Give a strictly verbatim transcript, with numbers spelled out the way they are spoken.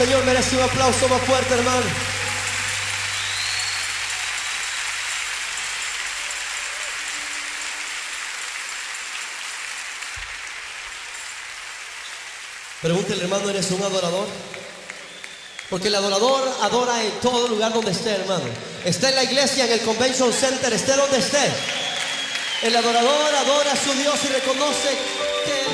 Señor merece un aplauso más fuerte, hermano. Pregúntele, hermano, ¿eres un adorador? Porque el adorador adora en todo lugar donde esté, hermano. Esté en la iglesia, en el Convention Center, esté donde esté. El adorador adora a su Dios y reconoce que